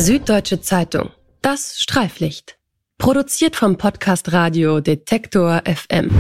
Süddeutsche Zeitung. Das Streiflicht. Produziert vom Podcast Radio Detektor FM.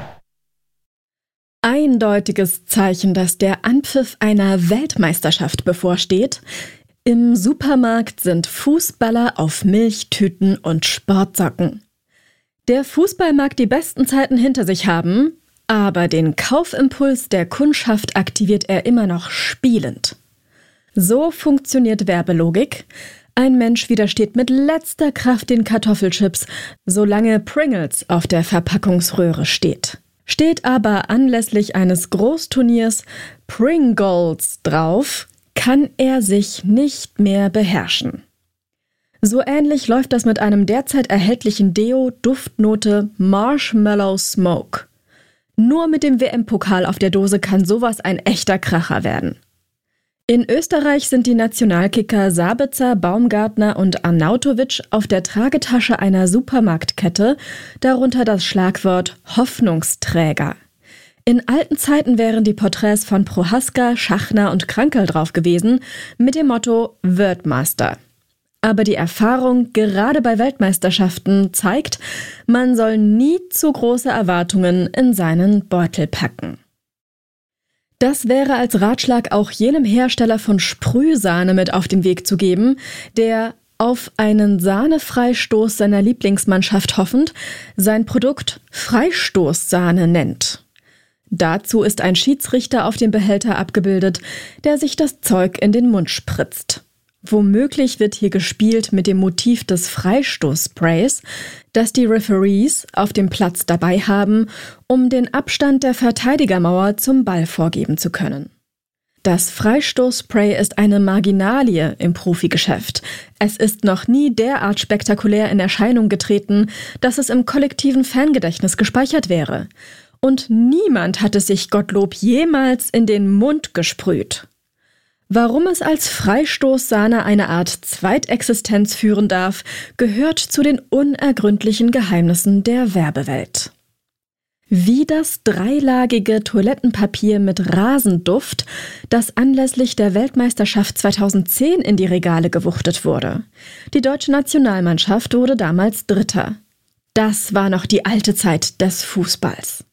Eindeutiges Zeichen, dass der Anpfiff einer Weltmeisterschaft bevorsteht. Im Supermarkt sind Fußballer auf Milchtüten und Sportsocken. Der Fußball mag die besten Zeiten hinter sich haben, aber den Kaufimpuls der Kundschaft aktiviert er immer noch spielend. So funktioniert Werbelogik. Ein Mensch widersteht mit letzter Kraft den Kartoffelchips, solange Pringles auf der Verpackungsröhre steht. Steht aber anlässlich eines Großturniers Pringles drauf, kann er sich nicht mehr beherrschen. So ähnlich läuft das mit einem derzeit erhältlichen Deo Duftnote Marshmallow Smoke. Nur mit dem WM-Pokal auf der Dose kann sowas ein echter Kracher werden. In Österreich sind die Nationalkicker Sabitzer, Baumgartner und Arnautovic auf der Tragetasche einer Supermarktkette, darunter das Schlagwort Hoffnungsträger. In alten Zeiten wären die Porträts von Prohaska, Schachner und Krankl drauf gewesen, mit dem Motto Weltmeister. Aber die Erfahrung, gerade bei Weltmeisterschaften, zeigt, man soll nie zu große Erwartungen in seinen Beutel packen. Das wäre als Ratschlag auch jenem Hersteller von Sprühsahne mit auf den Weg zu geben, der auf einen Sahnefreistoß seiner Lieblingsmannschaft hoffend sein Produkt Freistoßsahne nennt. Dazu ist ein Schiedsrichter auf dem Behälter abgebildet, der sich das Zeug in den Mund spritzt. Womöglich wird hier gespielt mit dem Motiv des Freistoßsprays, das die Referees auf dem Platz dabei haben, um den Abstand der Verteidigermauer zum Ball vorgeben zu können. Das Freistoßspray ist eine Marginalie im Profigeschäft. Es ist noch nie derart spektakulär in Erscheinung getreten, dass es im kollektiven Fangedächtnis gespeichert wäre. Und niemand hat es sich Gottlob jemals in den Mund gesprüht. Warum es als Freistoßsahne eine Art Zweitexistenz führen darf, gehört zu den unergründlichen Geheimnissen der Werbewelt. Wie das dreilagige Toilettenpapier mit Rasenduft, das anlässlich der Weltmeisterschaft 2010 in die Regale gewuchtet wurde. Die deutsche Nationalmannschaft wurde damals Dritter. Das war noch die alte Zeit des Fußballs.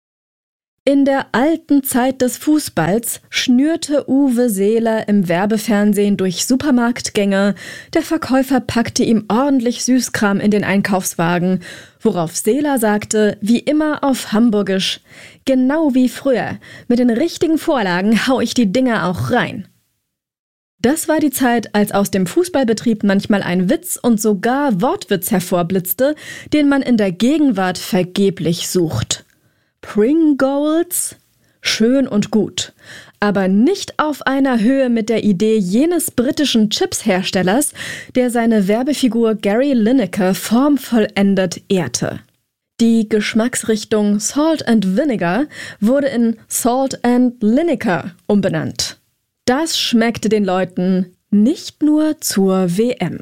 In der alten Zeit des Fußballs schnürte Uwe Seeler im Werbefernsehen durch Supermarktgänge, der Verkäufer packte ihm ordentlich Süßkram in den Einkaufswagen, worauf Seeler sagte, wie immer auf Hamburgisch, genau wie früher, mit den richtigen Vorlagen hau ich die Dinger auch rein. Das war die Zeit, als aus dem Fußballbetrieb manchmal ein Witz und sogar Wortwitz hervorblitzte, den man in der Gegenwart vergeblich sucht. Pringles? Schön und gut, aber nicht auf einer Höhe mit der Idee jenes britischen Chips-Herstellers, der seine Werbefigur Gary Lineker formvollendet ehrte. Die Geschmacksrichtung Salt and Vinegar wurde in Salt and Lineker umbenannt. Das schmeckte den Leuten nicht nur zur WM.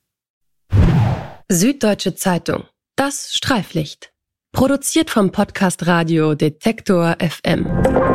Süddeutsche Zeitung. Das Streiflicht. Produziert vom Podcast Radio Detektor FM.